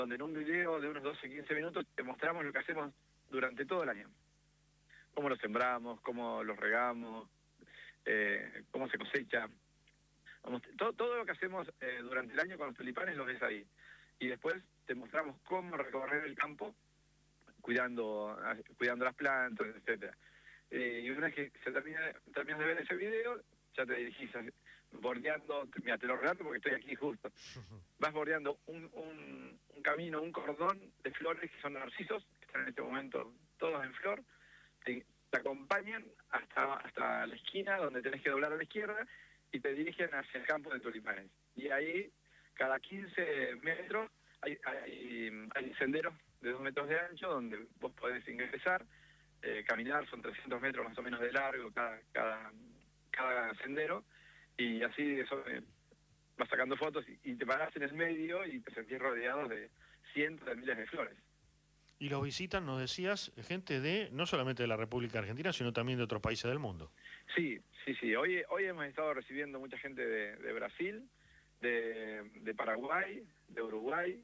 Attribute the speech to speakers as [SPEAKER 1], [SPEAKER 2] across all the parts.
[SPEAKER 1] donde en un video de unos 12, 15 minutos te mostramos lo que hacemos durante todo el año. Cómo lo sembramos, cómo lo regamos, cómo se cosecha. Todo lo que hacemos durante el año con los tulipanes lo ves ahí. Y después te mostramos cómo recorrer el campo cuidando las plantas, etcétera. Y una vez que terminas de ver ese video, ya te dirigís bordeando, mira, te lo relato porque estoy aquí justo. Vas bordeando un camino, un cordón de flores que son narcisos, que están en este momento todos en flor, te acompañan hasta la esquina donde tenés que doblar a la izquierda y te dirigen hacia el campo de tulipanes. Y ahí, cada 15 metros, hay senderos de 2 metros de ancho donde vos podés ingresar, caminar, son 300 metros más o menos de largo cada sendero, y así eso vas sacando fotos y te parás en el medio y te sentís rodeado de cientos de miles de flores.
[SPEAKER 2] Y los visitan, nos decías, gente de no solamente de la República Argentina, sino también de otros países del mundo.
[SPEAKER 1] Sí. Hoy hemos estado recibiendo mucha gente de Brasil, de Paraguay, de Uruguay.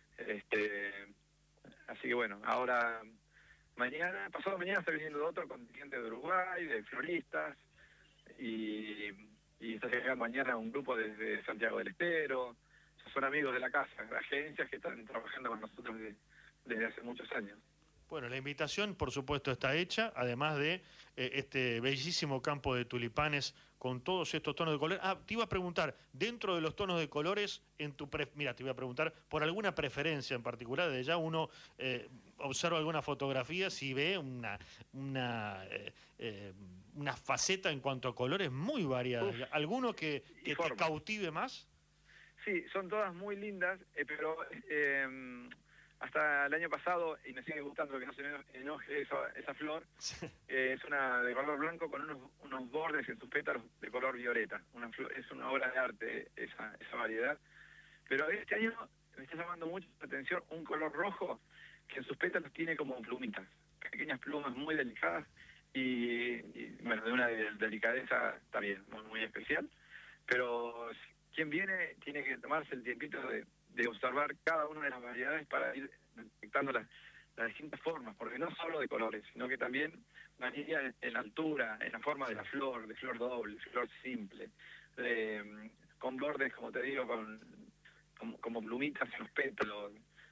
[SPEAKER 1] Así que bueno, ahora pasado mañana está viniendo otro contingente de Uruguay, de floristas, y está llegando mañana un grupo desde Santiago del Estero. Son amigos de la casa, de agencias que están trabajando con nosotros desde hace muchos años.
[SPEAKER 2] Bueno, la invitación, por supuesto, está hecha, además de este bellísimo campo de tulipanes con todos estos tonos de color. Te iba a preguntar, dentro de los tonos de colores, mira, te iba a preguntar por alguna preferencia en particular. De ya uno observa alguna fotografía, si ve una faceta en cuanto a colores muy variada. ¿Alguno que te cautive más?
[SPEAKER 1] Sí, son todas muy lindas, pero hasta el año pasado, y me sigue gustando que no se me enoje esa flor, es una de color blanco con unos bordes en sus pétalos de color violeta. Es una obra de arte esa variedad. Pero este año me está llamando mucho la atención un color rojo que en sus pétalos tiene como plumitas, pequeñas plumas muy delicadas y bueno, de una delicadeza también muy, muy especial. Pero quien viene tiene que tomarse el tiempito de observar cada una de las variedades para ir detectando las distintas formas, porque no solo de colores, sino que también varía en la altura, en la forma de la flor, de flor doble, flor simple, con bordes, como te digo, como plumitas en los pétalos.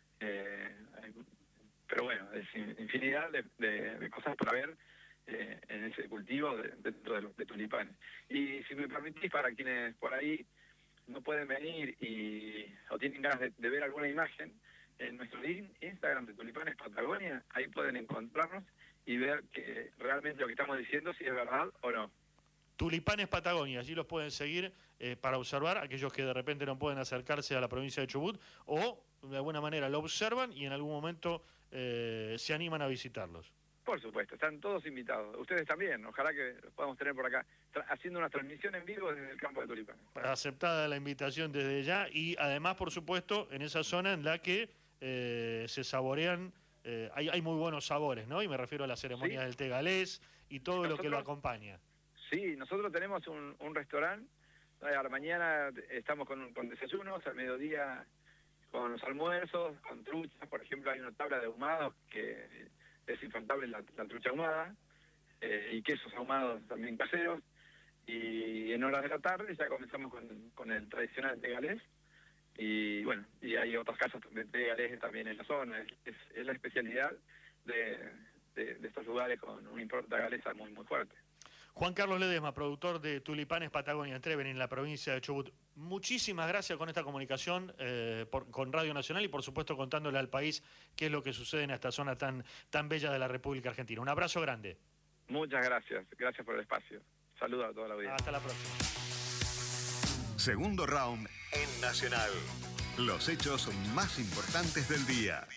[SPEAKER 1] Pero bueno, es infinidad de cosas para ver en ese cultivo dentro de tulipanes. Y si me permitís, para quienes por ahí no pueden venir o tienen ganas de ver alguna imagen, en nuestro Instagram de Tulipanes Patagonia, ahí pueden encontrarnos y ver que realmente lo que estamos diciendo si es verdad o no.
[SPEAKER 2] Tulipanes Patagonia, allí los pueden seguir para observar, aquellos que de repente no pueden acercarse a la provincia de Chubut, o de alguna manera lo observan y en algún momento se animan a visitarlos.
[SPEAKER 1] Por supuesto, están todos invitados. Ustedes también, ojalá que los podamos tener por acá, haciendo una transmisión en vivo desde el campo de tulipanes.
[SPEAKER 2] Aceptada la invitación desde ya, y además, por supuesto, en esa zona en la que se saborean, hay muy buenos sabores, ¿no? Y me refiero a la ceremonia del té galés y todo lo que lo acompaña.
[SPEAKER 1] Sí, nosotros tenemos un restaurante. A la mañana estamos con desayunos, al mediodía con los almuerzos, con truchas. Por ejemplo, hay una tabla de ahumados que es infaltable, la trucha ahumada, y quesos ahumados también caseros. Y en horas de la tarde ya comenzamos con el tradicional té galés. Y bueno, y hay otras casas de té galés también en la zona. Es la especialidad de estos lugares con una impronta galesa muy, muy fuerte.
[SPEAKER 2] Juan Carlos Ledesma, productor de Tulipanes Patagonia en Treven, en la provincia de Chubut. Muchísimas gracias con esta comunicación con Radio Nacional y por supuesto contándole al país qué es lo que sucede en esta zona tan bella de la República Argentina. Un abrazo grande.
[SPEAKER 1] Muchas gracias por el espacio. Saludos a toda la audiencia.
[SPEAKER 2] Hasta la próxima.
[SPEAKER 3] Segundo round en Nacional. Los hechos más importantes del día.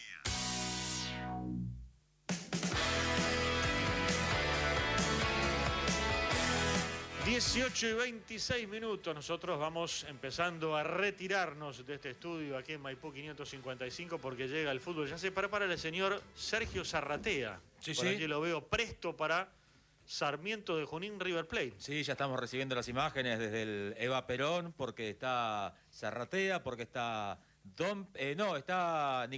[SPEAKER 2] 18:26. Nosotros vamos empezando a retirarnos de este estudio aquí en Maipú 555 porque llega el fútbol. Ya se prepara el señor Sergio Zarratea.
[SPEAKER 4] Sí,
[SPEAKER 2] Por aquí lo veo presto para Sarmiento de Junín, River Plate.
[SPEAKER 4] Sí, ya estamos recibiendo las imágenes desde el Eva Perón, porque está Zarratea, porque está No, está